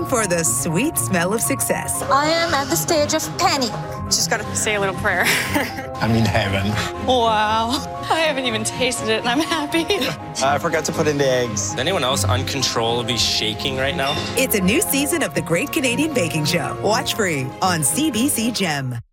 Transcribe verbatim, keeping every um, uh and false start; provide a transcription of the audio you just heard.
for the sweet smell of success. I am at the stage of panic. Just gotta say a little prayer. I'm in heaven. Wow. I haven't even tasted it and I'm happy. I forgot to put in the eggs. Is anyone else uncontrollably shaking right now? It's a new season of The Great Canadian Baking Show. Watch free on C B C Gem.